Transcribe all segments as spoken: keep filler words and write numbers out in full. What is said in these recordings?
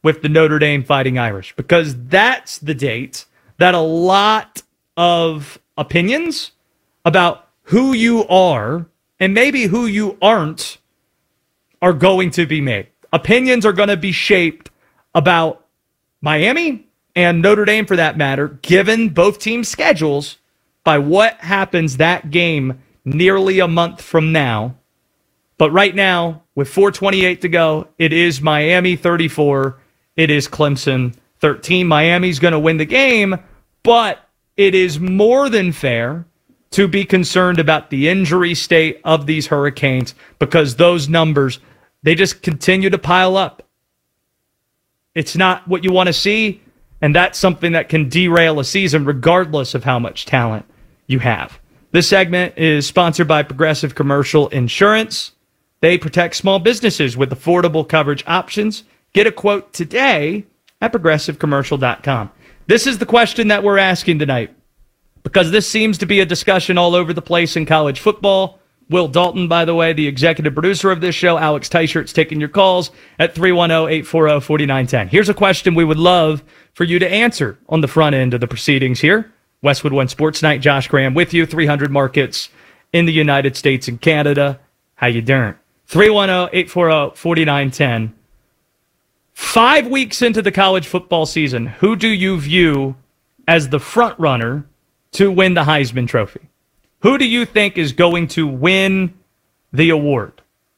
with the Notre Dame Fighting Irish, because that's the date that a lot of opinions about who you are and maybe who you aren't are going to be made. Opinions are going to be shaped about Miami and Notre Dame, for that matter, given both teams' schedules, by what happens that game nearly a month from now. But right now, with four twenty-eight to go, it is Miami thirty-four. It is Clemson thirteen. Miami's going to win the game, but it is more than fair to be concerned about the injury state of these Hurricanes, because those numbers, they just continue to pile up. It's not what you want to see, and that's something that can derail a season regardless of how much talent you have. This segment is sponsored by Progressive Commercial Insurance. They protect small businesses with affordable coverage options. Get a quote today at progressive commercial dot com. This is the question that we're asking tonight, because this seems to be a discussion all over the place in college football. Will Dalton, by the way, the executive producer of this show, Alex Teichert's taking your calls at three one zero, eight four zero, four nine one zero. Here's a question we would love for you to answer on the front end of the proceedings here. Westwood One Sports Night, Josh Graham with you, three hundred markets in the United States and Canada. How you doing? three one zero, eight four zero, four nine one zero. Five weeks into the college football season, who do you view as the front runner to win the Heisman Trophy? Who do you think is going to win the award?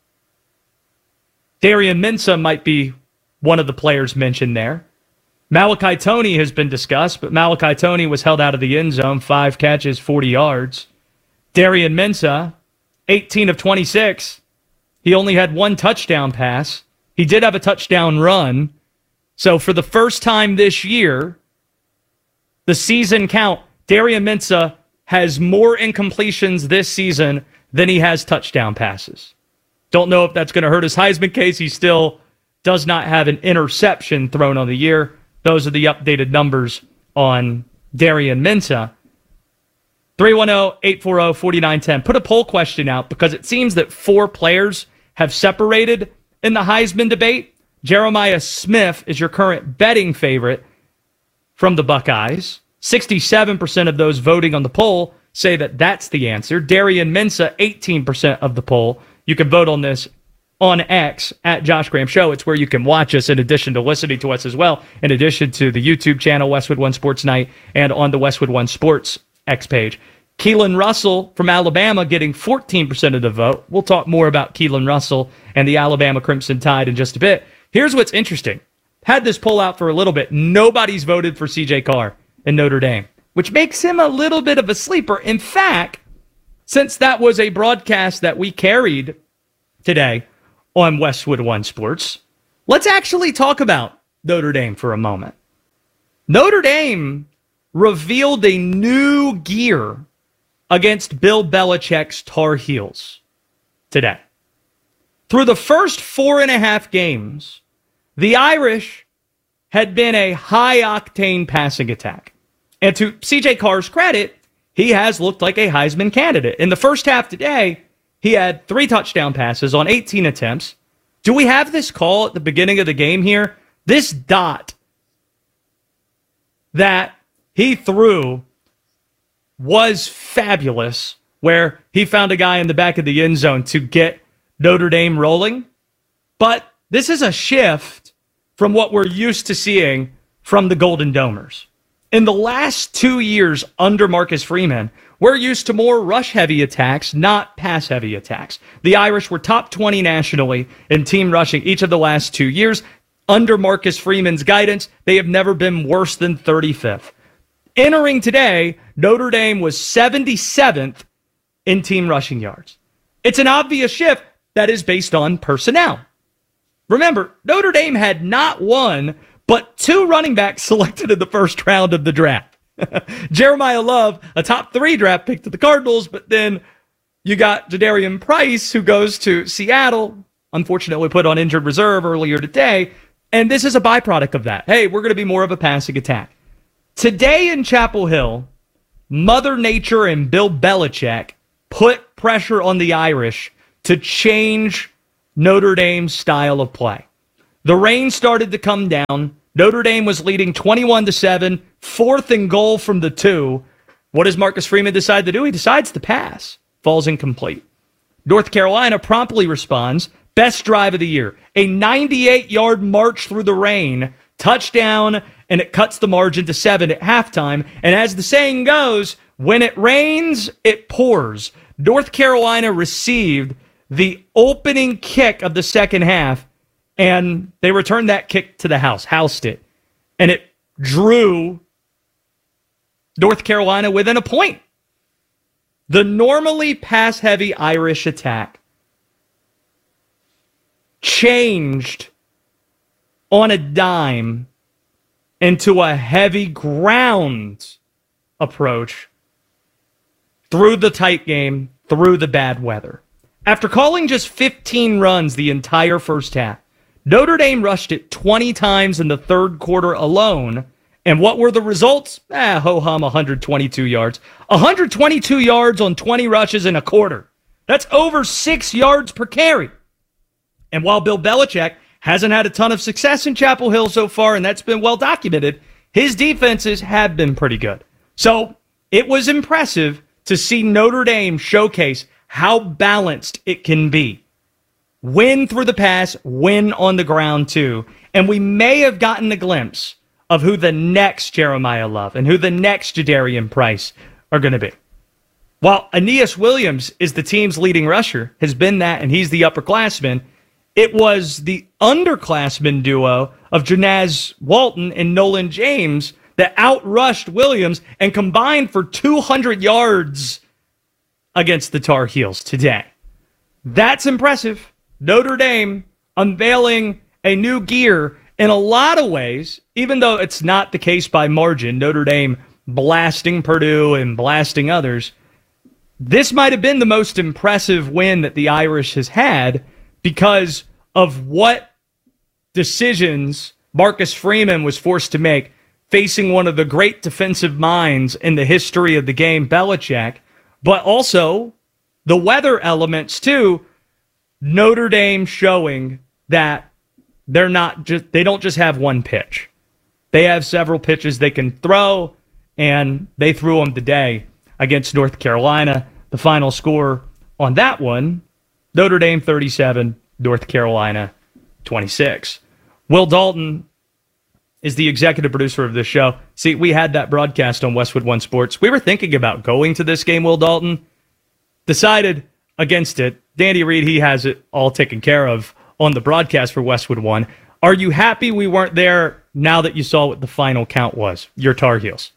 Darian Mensah might be one of the players mentioned there. Malachi Toney has been discussed, but Malachi Toney was held out of the end zone, five catches, forty yards. Darian Mensah, eighteen of twenty-six. He only had one touchdown pass. He did have a touchdown run. So for the first time this year, the season count, Darian Mensah has more incompletions this season than he has touchdown passes. Don't know if that's going to hurt his Heisman case. He still does not have an interception thrown on the year. Those are the updated numbers on Darian Mensah. three one zero, eight four zero, four nine one zero. Put a poll question out, because it seems that four players have separated in the Heisman debate. Jeremiah Smith is your current betting favorite from the Buckeyes. sixty-seven percent of those voting on the poll say that that's the answer. Darian Mensah, eighteen percent of the poll. You can vote on this on X at Josh Graham Show. It's where you can watch us in addition to listening to us as well, in addition to the YouTube channel, Westwood One Sports Night, and on the Westwood One Sports X page. Keelan Russell from Alabama getting fourteen percent of the vote. We'll talk more about Keelan Russell and the Alabama Crimson Tide in just a bit. Here's what's interesting. Had this poll out for a little bit. Nobody's voted for C J Carr in Notre Dame, which makes him a little bit of a sleeper. In fact, since that was a broadcast that we carried today on Westwood One Sports, let's actually talk about Notre Dame for a moment. Notre Dame revealed a new gear against Bill Belichick's Tar Heels today. Through the first four and a half games, the Irish had been a high-octane passing attack. And to C J Carr's credit, he has looked like a Heisman candidate. In the first half today, he had three touchdown passes on eighteen attempts. Do we have this call at the beginning of the game here? This dot that he threw was fabulous, where he found a guy in the back of the end zone to get Notre Dame rolling. But this is a shift from what we're used to seeing from the Golden Domers. In the last two years under Marcus Freeman, we're used to more rush-heavy attacks, not pass-heavy attacks. The Irish were top twenty nationally in team rushing each of the last two years. Under Marcus Freeman's guidance, they have never been worse than thirty-fifth. Entering today, Notre Dame was seventy-seventh in team rushing yards. It's an obvious shift that is based on personnel. Remember, Notre Dame had not one, but two running backs selected in the first round of the draft. Jeremiah Love, a top three draft pick to the Cardinals, but then you got Jadarian Price, who goes to Seattle, unfortunately put on injured reserve earlier today, and this is a byproduct of that. Hey, we're going to be more of a passing attack. Today in Chapel Hill, Mother Nature and Bill Belichick put pressure on the Irish to change Notre Dame's style of play. The rain started to come down. Notre Dame was leading twenty-one to seven, fourth and goal from the two. What does Marcus Freeman decide to do? He decides to pass. Falls incomplete. North Carolina promptly responds. Best drive of the year. A ninety-eight-yard march through the rain. Touchdown, and it cuts the margin to seven at halftime. And as the saying goes, when it rains, it pours. North Carolina received the opening kick of the second half, and they returned that kick to the house, housed it. And it drew North Carolina within a point. The normally pass-heavy Irish attack changed on a dime into a heavy ground approach through the tight game, through the bad weather. After calling just fifteen runs the entire first half, Notre Dame rushed it twenty times in the third quarter alone. And what were the results? Ah, ho-hum, one hundred twenty-two yards. one hundred twenty-two yards on twenty rushes in a quarter. That's over six yards per carry. And while Bill Belichick hasn't had a ton of success in Chapel Hill so far, and that's been well documented, his defenses have been pretty good. So it was impressive to see Notre Dame showcase how balanced it can be. Win through the pass, win on the ground too. And we may have gotten a glimpse of who the next Jeremiah Love and who the next Jadarian Price are going to be. While Aeneas Williams is the team's leading rusher, has been that, and he's the upperclassman, it was the underclassman duo of Janaz Walton and Nolan James that outrushed Williams and combined for two hundred yards against the Tar Heels today. That's impressive. Notre Dame unveiling a new gear in a lot of ways, even though it's not the case by margin. Notre Dame blasting Purdue and blasting others. This might have been the most impressive win that the Irish has had because of what decisions Marcus Freeman was forced to make facing one of the great defensive minds in the history of the game, Belichick, but also the weather elements too. Notre Dame showing that they're not just they don't just have one pitch. They have several pitches they can throw, and they threw them today against North Carolina. The final score on that one, Notre Dame thirty-seven, North Carolina twenty-six. Will Dalton is the executive producer of this show. See, we had that broadcast on Westwood One Sports. We were thinking about going to this game, Will Dalton. Decided against it. Danny Reed, he has it all taken care of on the broadcast for Westwood One. Are you happy we weren't there now that you saw what the final count was? Your Tar Heels.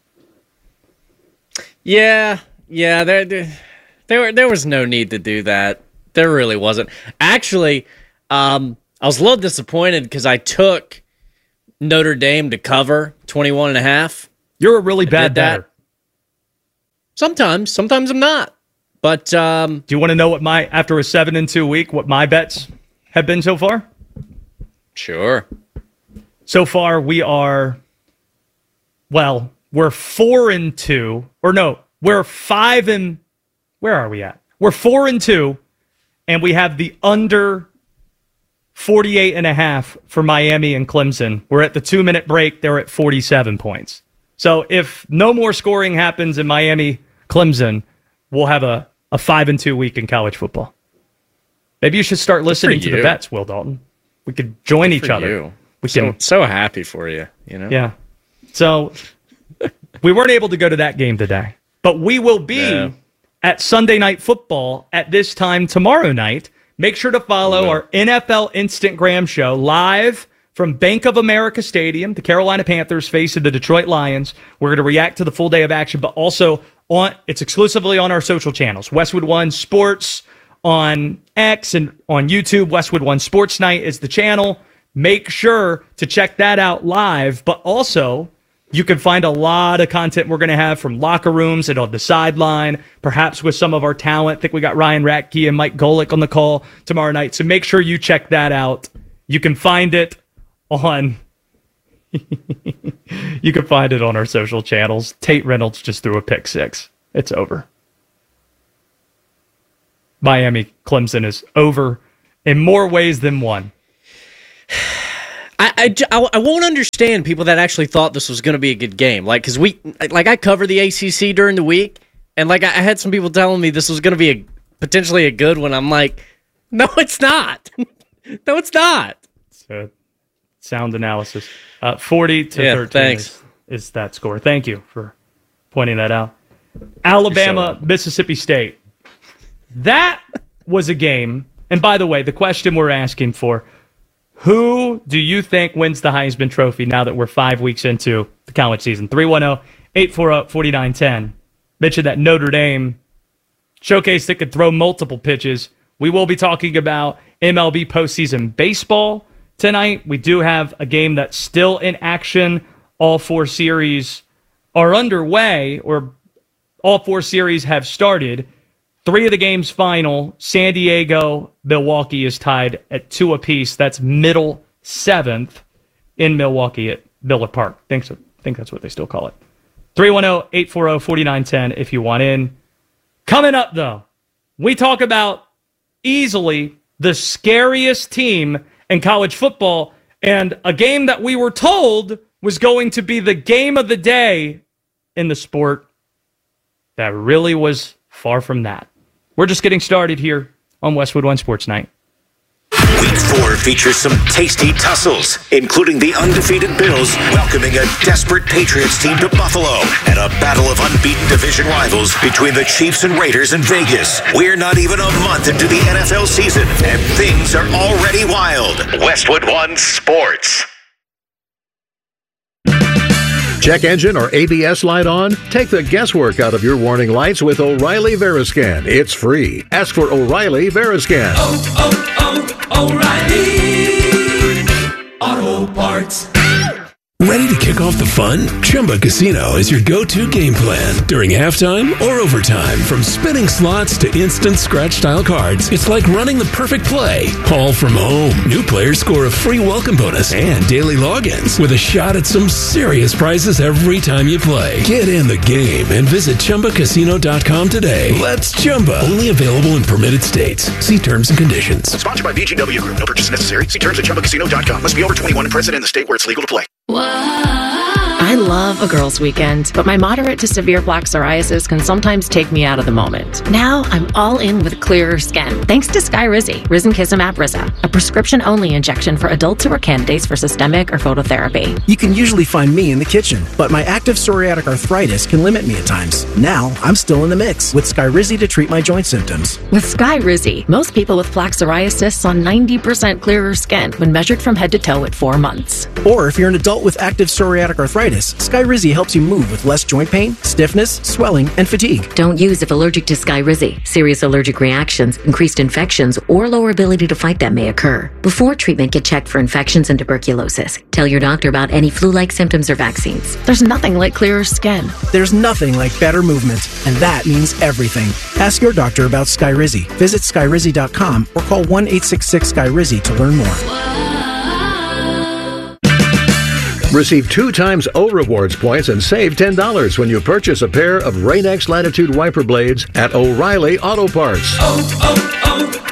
Yeah, yeah, there, there, there, there was no need to do that. There really wasn't. Actually, um, I was a little disappointed because I took Notre Dame to cover twenty-one and a half. You're a really bad batter. Sometimes, sometimes I'm not. But um, do you want to know what my after a seven and two week what my bets have been so far? Sure. So far we are well, we're four and two, or no, we're five and where are we at? We're four and two, and we have the under forty-eight and a half for Miami and Clemson. We're at the two minute break. They're at forty-seven points. So if no more scoring happens in Miami, Clemson, we'll have a, a five and two week in college football. Maybe you should start listening to the bets, Will Dalton. We could join each other. You. We so, can, so happy for you, you know? Yeah. So we weren't able to go to that game today, but we will be yeah. at Sunday Night Football at this time tomorrow night. Make sure to follow our N F L Instagram show live from Bank of America Stadium. The Carolina Panthers facing the Detroit Lions. We're going to react to the full day of action, but also on it's exclusively on our social channels. Westwood One Sports on X and on YouTube. Westwood One Sports Night is the channel. Make sure to check that out live, but also you can find a lot of content we're going to have from locker rooms and on the sideline, perhaps with some of our talent. I think we got Ryan Ratke and Mike Golick on the call tomorrow night, so make sure you check that out. You can find it on you can find it on our social channels. Tate Reynolds just threw a pick six. It's over. Miami Clemson is over in more ways than one. I, I, I, I won't understand people that actually thought this was going to be a good game. Like, because we, like, I cover the A C C during the week, and like, I had some people telling me this was going to be a potentially a good one. I'm like, no, it's not. no, it's not. So, sound analysis. Uh, Forty to yeah, thirteen thanks. Is, is that score. Thank you for pointing that out. Alabama, so Mississippi State. That was a game. And by the way, the question we're asking for, who do you think wins the Heisman Trophy now that we're five weeks into the college season? three one zero, eight four zero, four nine one zero. Mentioned that Notre Dame showcase that could throw multiple pitches. We will be talking about M L B postseason baseball tonight. We do have a game that's still in action. All four series are underway, or all four series have started. Three of the games final. San Diego, Milwaukee is tied at two apiece. That's middle seventh in Milwaukee at Miller Park. I think, so. I think that's what they still call it. three one zero, eight four zero, four nine one zero if you want in. Coming up, though, we talk about easily the scariest team in college football and a game that we were told was going to be the game of the day in the sport that really was far from that. We're just getting started here on Westwood One Sports Night. Week four features some tasty tussles, including the undefeated Bills welcoming a desperate Patriots team to Buffalo and a battle of unbeaten division rivals between the Chiefs and Raiders in Vegas. We're not even a month into the N F L season, and things are already wild. Westwood One Sports. Check engine or A B S light on? Take the guesswork out of your warning lights with O'Reilly Veriscan. It's free. Ask for O'Reilly Veriscan. Oh, oh, oh, O'Reilly Auto Parts. Ready to kick off the fun? Chumba Casino is your go-to game plan during halftime or overtime. From spinning slots to instant scratch-style cards, it's like running the perfect play, all from home. New players score a free welcome bonus and daily logins with a shot at some serious prizes every time you play. Get in the game and visit Chumba Casino dot com today. Let's Chumba. Only available in permitted states. See terms and conditions. Sponsored by B G W Group. No purchase necessary. See terms at Chumba Casino dot com. Must be over twenty-one and present in the state where it's legal to play. I love a girl's weekend, but my moderate to severe plaque psoriasis can sometimes take me out of the moment. Now I'm all in with clearer skin, thanks to Skyrizi, Risankizumab Riza, a prescription-only injection for adults who are candidates for systemic or phototherapy. You can usually find me in the kitchen, but my active psoriatic arthritis can limit me at times. Now I'm still in the mix with Skyrizi to treat my joint symptoms. With Skyrizi, most people with plaque psoriasis saw ninety percent clearer skin when measured from head to toe at four months. Or if you're an adult with active psoriatic arthritis, Skyrizi helps you move with less joint pain, stiffness, swelling, and fatigue. Don't use if allergic to Skyrizi. Serious allergic reactions, increased infections, or lower ability to fight them may occur. Before treatment, get checked for infections and tuberculosis. Tell your doctor about any flu-like symptoms or vaccines. There's nothing like clearer skin. There's nothing like better movement, and that means everything. Ask your doctor about Skyrizi. Visit Skyrizi dot com or call one eight six six Skyrizi to learn more. Receive two times O Rewards points and save ten dollars when you purchase a pair of Rain-X Latitude wiper blades at O'Reilly Auto Parts. Oh,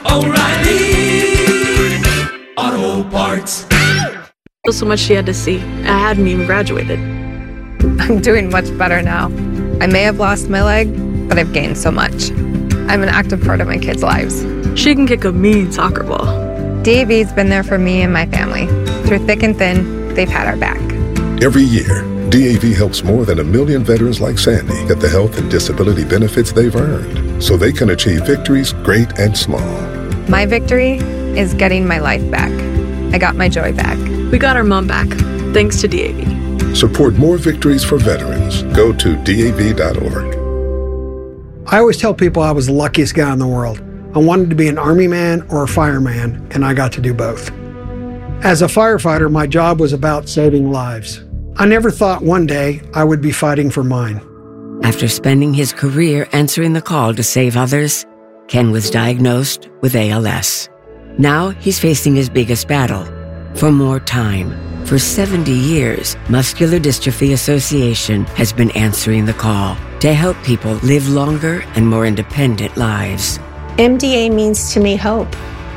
oh, oh, O'Reilly Auto Parts. So much she had to see. I hadn't even graduated. I'm doing much better now. I may have lost my leg, but I've gained so much. I'm an active part of my kids' lives. She can kick a mean soccer ball. D A V's been there for me and my family. Through thick and thin, they've had our back. Every year, D A V helps more than a million veterans like Sandy get the health and disability benefits they've earned so they can achieve victories great and small. My victory is getting my life back. I got my joy back. We got our mom back, thanks to D A V. Support more victories for veterans. Go to D A V dot org. I always tell people I was the luckiest guy in the world. I wanted to be an Army man or a fireman, and I got to do both. As a firefighter, my job was about saving lives. I never thought one day I would be fighting for mine. After spending his career answering the call to save others, Ken was diagnosed with A L S. Now he's facing his biggest battle, for more time. For seventy years, Muscular Dystrophy Association has been answering the call to help people live longer and more independent lives. M D A means to me hope.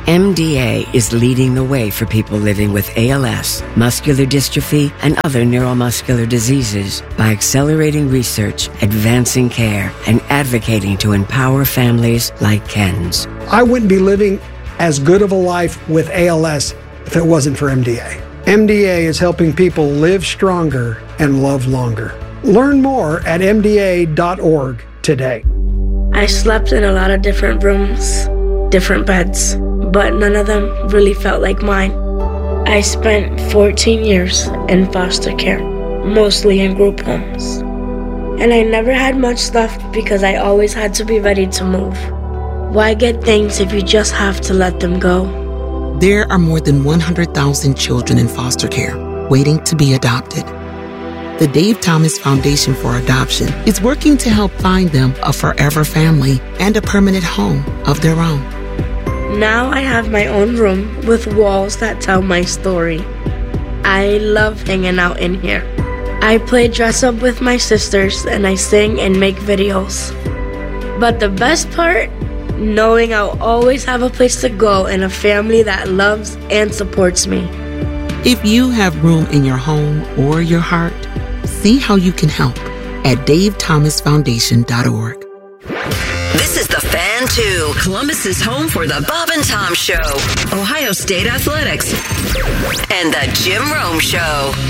M D A is leading the way for people living with A L S, muscular dystrophy, and other neuromuscular diseases by accelerating research, advancing care, and advocating to empower families like Ken's. I wouldn't be living as good of a life with A L S if it wasn't for M D A. M D A is helping people live stronger and love longer. Learn more at M D A dot org today. I slept in a lot of different rooms, different beds, but none of them really felt like mine. I spent fourteen years in foster care, mostly in group homes. And I never had much left because I always had to be ready to move. Why get things if you just have to let them go? There are more than one hundred thousand children in foster care waiting to be adopted. The Dave Thomas Foundation for Adoption is working to help find them a forever family and a permanent home of their own. Now I have my own room with walls that tell my story. I love hanging out in here. I play dress up with my sisters and I sing and make videos. But the best part? Knowing I'll always have a place to go and a family that loves and supports me. If you have room in your home or your heart, see how you can help at Dave Thomas Foundation dot org. This is The Fan two, Columbus's home for the Bob and Tom Show, Ohio State Athletics, and the Jim Rome Show.